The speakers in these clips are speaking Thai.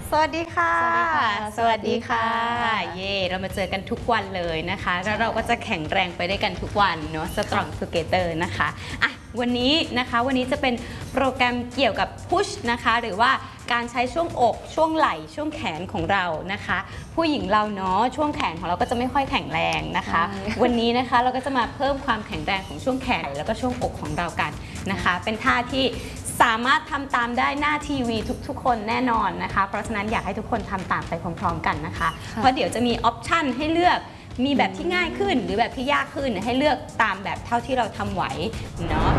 สวัสดีค่ะสวัสดีค่ะสวัสดีค่ะเย่เรามาเจอกันทุกวันเลยนะคะแล้วเราก็จะแข็งแรงไปด้วยกันทุกวันเนาะ Strong Together นะคะวันนี้จะเป็นโปรแกรมเกี่ยวกับพุชนะคะหรือว่าการใช้ช่วงอกช่วงไหล่ช่วงแขนของเรานะคะผู้หญิงเราเนาะช่วงแขนของเราก็จะไม่ค่อยแข็งแรงนะคะวันนี้นะคะเราก็จะมาเพิ่มความแข็งแรงของช่วงแขนแล้วก็ช่วงอกของเรากันนะคะเป็นท่าที่สามารถทำตามได้หน้าทีวีทุกคนแน่นอนนะคะเพราะฉะนั้นอยากให้ทุกคนทำตามไปพร้อมๆกันนะคะเพราะเดี๋ยวจะมีออปชันให้เลือกมีแบบที่ง่ายขึ้นหรือแบบที่ยากขึ้นให้เลือกตามแบบเท่าที่เราทำไหวเนาะ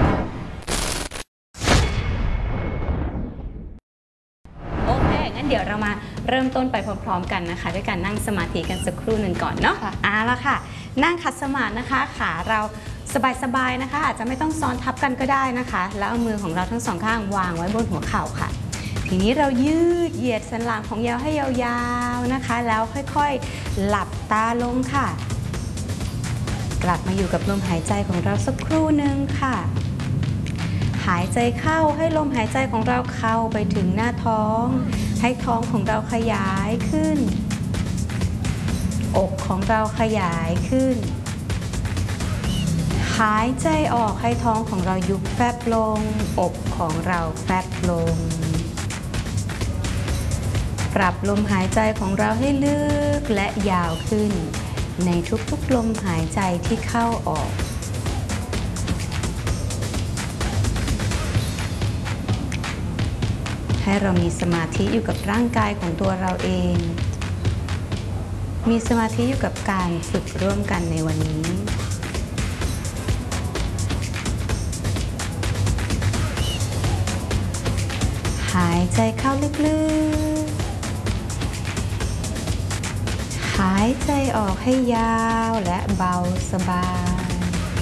โอเคงั้นเดี๋ยวเรามาเริ่มต้นไปพร้อมๆกันนะคะด้วยการนั่งสมาธิกันสักครู่หนึ่งก่อนเนาะละค่ะนั่งขัดสมาธินะคะขาเราสบายๆนะคะอาจจะไม่ต้องซ้อนทับกันก็ได้นะคะแล้วเอามือของเราทั้งสองข้างวางไว้บนหัวเข่าค่ะทีนี้เรายืดเหยียดสันหลังของยาวให้ยาวๆนะคะแล้วค่อยๆหลับตาลงค่ะกลับมาอยู่กับลมหายใจของเราสักครู่หนึ่งค่ะหายใจเข้าให้ลมหายใจของเราเข้าไปถึงหน้าท้องให้ท้องของเราขยายขึ้นอกของเราขยายขึ้นหายใจออกให้ท้องของเรายุบแฟบลงอกของเราแฟบลงปรับลมหายใจของเราให้ลึกและยาวขึ้นในทุกๆลมหายใจที่เข้าออกให้เรามีสมาธิอยู่กับร่างกายของตัวเราเองมีสมาธิอยู่กับการฝึกร่วมกันในวันนี้หายใจเข้าลึกๆหายใจออกให้ยาวและเบาสบาย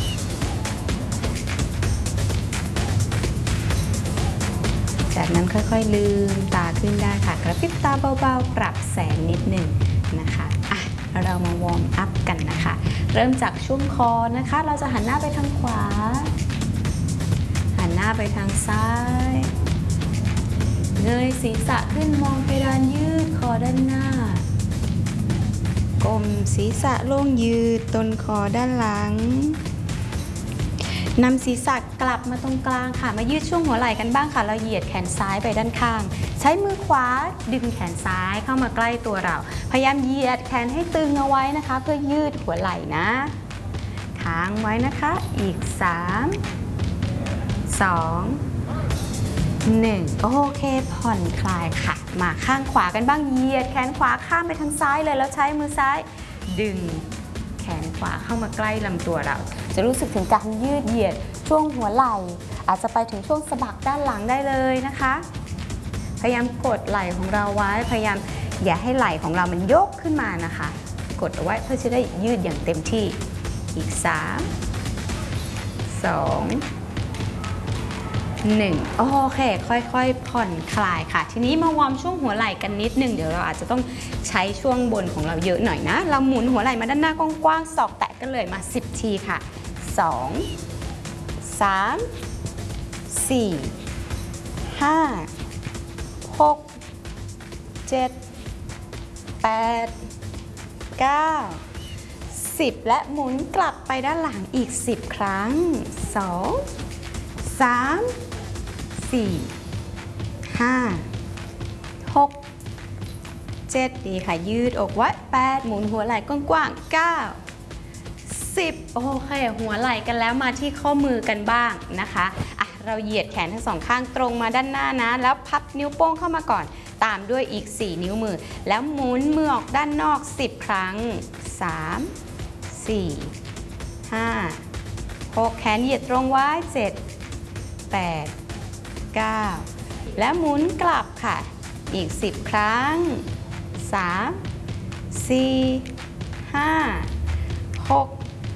จากนั้นค่อยๆลืมตาขึ้นได้ค่ะกระพริบตาเบาๆปรับแสงนิดหนึ่งนะคะเรามาวอร์มอัพกันนะคะเริ่มจากช่วงคอนะคะเราจะหันหน้าไปทางขวาหันหน้าไปทางซ้ายเงยศีรษะขึ้นมองเพดานยืดคอด้านหน้าก้มศีรษะลงยืดต้นคอด้านหลังนำศีรษะกลับมาตรงกลางค่ะมายืดช่วงหัวไหล่กันบ้างค่ะเราเหยียดแขนซ้ายไปด้านข้างใช้มือขวาดึงแขนซ้ายเข้ามาใกล้ตัวเราพยายามเหยียดแขนให้ตึงเอาไว้นะคะเพื่อยืดหัวไหล่นะค้างไว้นะคะอีก3 2 1โอเคผ่อนคลายค่ะมาข้างขวากันบ้างเหยียดแขนขวาข้ามไปทางซ้ายเลยแล้วใช้มือซ้ายดึงแขนขวาเข้ามาใกล้ลำตัวเราจะรู้สึกถึงการยืดเหยียดช่วงหัวไหล่อาจจะไปถึงช่วงสะบักด้านหลังได้เลยนะคะพยายามกดไหล่ของเราไว้พยายามอย่าให้ไหล่ของเรามันยกขึ้นมานะคะกดเอาไว้เพื่อจะได้ยืดอย่างเต็มที่อีก3 2 1โอเคค่อยๆผ่อนคลายค่ะทีนี้มาวอร์มช่วงหัวไหล่กันนิดนึงเดี๋ยวเราอาจจะต้องใช้ช่วงบนของเราเยอะหน่อยนะเราหมุนหัวไหล่มาด้านหน้ากว้างๆศอกแตะกันเลยมา10 ทีค่ะ2 3 4 5 6 7 8 9 10และหมุนกลับไปด้านหลังอีก10 ครั้ง2 3 4 5 6 7ดีค่ะยืดอกไว้8หมุนหัวไหล่กว้างๆ9 10โอเคหัวไหล่กันแล้วมาที่ข้อมือกันบ้างนะคะเราเหยียดแขนทั้งสองข้างตรงมาด้านหน้านะแล้วพับนิ้วโป้งเข้ามาก่อนตามด้วยอีก4 นิ้วมือแล้วหมุนมือออกด้านนอก10 ครั้ง3 4 5 6แขนเหยียดตรงไว้7 8 9และหมุนกลับค่ะอีก10 ครั้ง3 4 5 6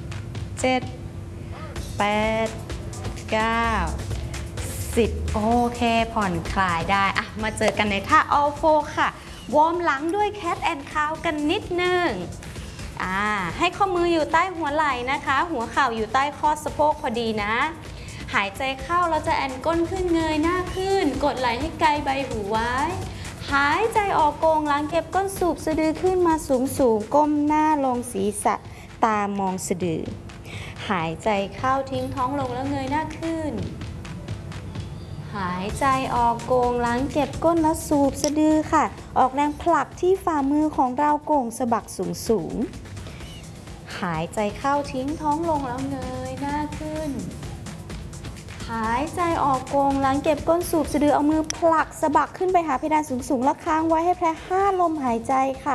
7 8 9 10โอเคผ่อนคลายได้มาเจอกันในท่า All Four ค่ะวอร์มหลังด้วย Cat and Cow กันนิดนึงให้ข้อมืออยู่ใต้หัวไหล่นะคะหัวเข่าอยู่ใต้ข้อสะโพกพอดีนะหายใจเข้าเราจะแอนก้นขึ้นเงยหน้าขึ้นกดไหล่ให้ไกลใบหูไว้หายใจออกโกงหลังเก็บก้นสูบสะดือขึ้นมาสูงก้มหน้าลงศีรษะตามองสะดือหายใจเข้าทิ้งท้องลงแล้วเงยหน้าขึ้นหายใจออกโกงหลังเก็บก้นแล้วสูบสะดือค่ะออกแรงผลักที่ฝ่ามือของเราโก่งสะบักสูงหายใจเข้าทิ้งท้องลงแล้วเงยหน้าขึ้นหายใจออกโกงหลังเก็บก้นสูบสะดือเอามือผลักสะบักขึ้นไปหาเพดานสูงแล้วค้างไว้ให้แพร่5ลมหายใจค่ะ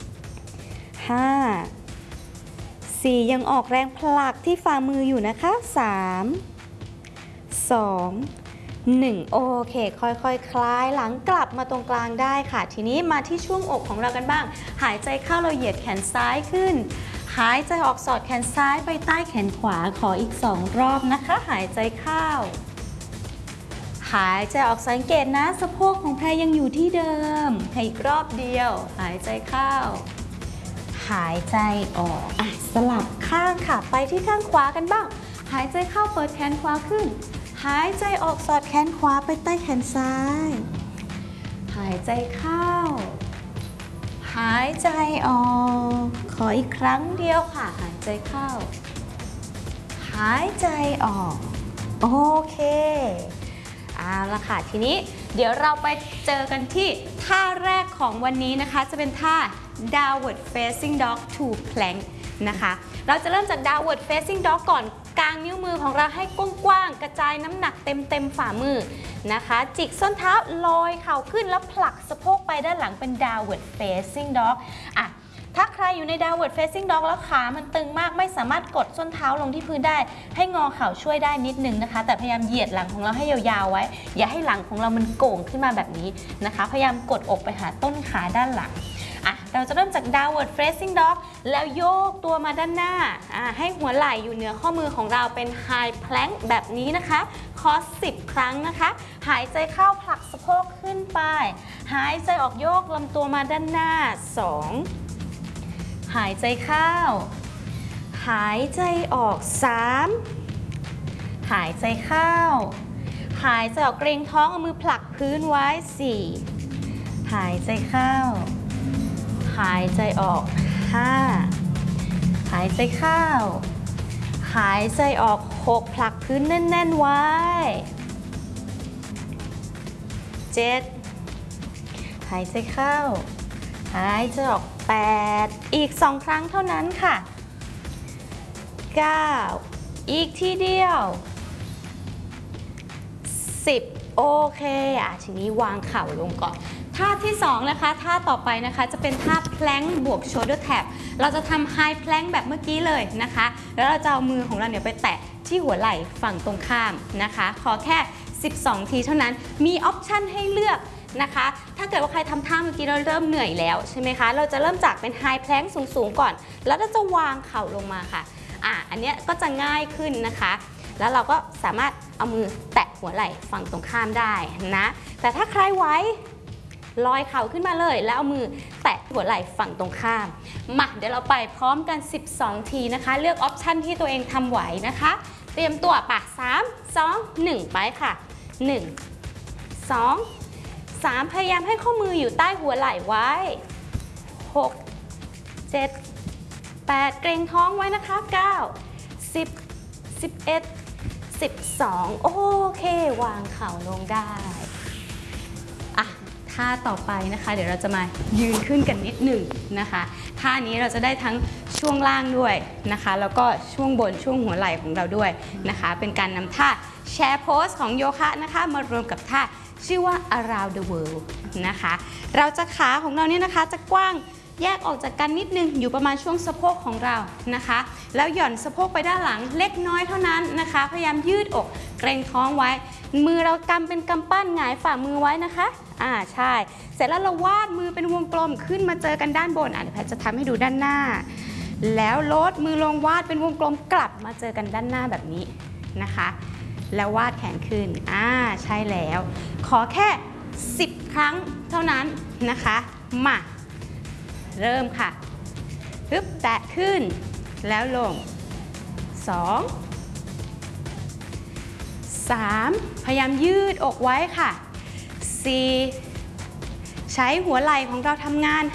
5 4ยังออกแรงผลักที่ฝ่ามืออยู่นะคะ3 2 1โอเคค่อยๆ คลายหลังกลับมาตรงกลางได้ค่ะทีนี้มาที่ช่วงอกของเรากันบ้างหายใจเข้าเราเหยียดแขนซ้ายขึ้นหายใจออกสอดแขนซ้ายไปใต้แขนขวาขออีก2รอบนะคะหายใจเข้าหายใจออกสังเกตนะสะโพกของแพรยังอยู่ที่เดิมให้อีกรอบเดียวหายใจเข้าหายใจออกสลับข้างค่ะไปที่ข้างขวากันบ้างหายใจเข้าเปิดแขนขวาขึ้นหายใจออกสอดแขนขวาไปใต้แขนซ้ายหายใจเข้าหายใจออกขออีกครั้งเดียวค่ะหายใจเข้าหายใจออกโอเคเอาละค่ะทีนี้เดี๋ยวเราไปเจอกันที่ท่าแรกของวันนี้นะคะจะเป็นท่า downward facing dog to plank นะคะเราจะเริ่มจาก downward facing dog ก่อนกางนิ้วมือของเราให้กว้างๆกระจายน้ำหนักเต็มฝ่ามือนะคะจิกส้นเท้าลอยเข่าขึ้นแล้วผลักสะโพกไปด้านหลังเป็น downward facing dog ถ้าใครอยู่ใน downward facing dog แล้วขามันตึงมากไม่สามารถกดส้นเท้าลงที่พื้นได้ให้งอเข่าช่วยได้นิดนึงนะคะแต่พยายามเหยียดหลังของเราให้ยาวๆไว้อย่าให้หลังของเรามันโก่งขึ้นมาแบบนี้นะคะพยายามกดอกไปหาต้นขาด้านหลังเราจะเริ่มจาก downward facing dog แล้วโยกตัวมาด้านหน้าให้หัวไหล่อยู่เหนือข้อมือของเราเป็น high plank แบบนี้นะคะขอ10 ครั้งนะคะหายใจเข้าผลักสะโพกขึ้นไปหายใจออกโยกลำตัวมาด้านหน้า2หายใจเข้าหายใจออก3หายใจเข้าหายใจออกเกรงท้องเอามือผลักพื้นไว้4หายใจเข้าหายใจออก5หายใจเข้าหายใจออก6ผลักพื้นแน่นๆไว้7หายใจเข้าหายใจออก8อีก2ครั้งเท่านั้นค่ะ9อีกทีเดียว10โอเคทีนี้วางเข่าลงก่อนท่าที่2นะคะท่าต่อไปนะคะจะเป็นท่า plank บวก shoulder tap เราจะทำ high plank แบบเมื่อกี้เลยนะคะแล้วเราจะเอามือของเราเนี่ยไปแตะที่หัวไหล่ฝั่งตรงข้ามนะคะขอแค่12ทีเท่านั้นมีออปชันให้เลือกนะคะถ้าเกิดว่าใครทำท่าเมื่อกี้เราเริ่มเหนื่อยแล้วใช่ไหมคะเราจะเริ่มจากเป็น high plank สูงๆก่อนแล้วเราจะวางเข่าลงมาค่ะอันนี้ก็จะง่ายขึ้นนะคะแล้วเราก็สามารถเอามือแตะหัวไหล่ฝั่งตรงข้ามได้นะแต่ถ้าใครไหวลอยเข่าขึ้นมาเลยแล้วเอามือแตะหัวไหล่ฝั่งตรงข้ามมาเดี๋ยวเราไปพร้อมกัน12ทีนะคะเลือกออปชันที่ตัวเองทำไหวนะคะเตรียมตัว3 2 1ไปค่ะ1 2 3พยายามให้ข้อมืออยู่ใต้หัวไหล่ไว้6 7 8เกรงท้องไว้นะคะ9 10 11 12โอเควางเข่าลงได้ท่าต่อไปนะคะเดี๋ยวเราจะมายืนขึ้นกันนิดหนึ่งนะคะท่านี้เราจะได้ทั้งช่วงล่างด้วยนะคะแล้วก็ช่วงบนช่วงหัวไหล่ของเราด้วยนะคะเป็นการนำท่าแชร์โพสของโยคะนะคะมารวมกับท่าชื่อว่า around the world นะคะเราจะขาของเราเนี่ยนะคะจะกว้างแยกออกจากกันนิดนึงอยู่ประมาณช่วงสะโพกของเรานะคะแล้วหย่อนสะโพกไปด้านหลังเล็กน้อยเท่านั้นนะคะพยายามยืดอกเกรงท้องไว้มือเรากำเป็นกำปั้นหงายฝ่ามือไว้นะคะใช่เสร็จแล้วเราวาดมือเป็นวงกลมขึ้นมาเจอกันด้านบนเดี๋ยวแพทจะทำให้ดูด้านหน้าแล้วลดมือลงวาดเป็นวงกลมกลับมาเจอกันด้านหน้าแบบนี้นะคะแล้ววาดแขนขึ้นใช่แล้วขอแค่10 ครั้งเท่านั้นนะคะมาเริ่มค่ะปึ๊บแตะขึ้นแล้วลง2 3พยายามยืดอกไว้ค่ะ4 ใช้หัวไหล่ของเราทำงาน